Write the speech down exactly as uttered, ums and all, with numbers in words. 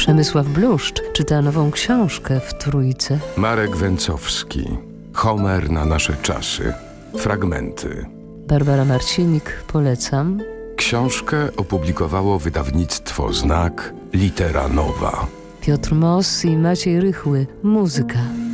Przemysław Bluszcz czyta nową książkę w Trójce. Marek Węcowski. Homer na nasze czasy. Fragmenty. Barbara Marcinik, polecam. Książkę opublikowało wydawnictwo Znak, Litera Nowa. Piotr Moss i Maciej Rychły, muzyka.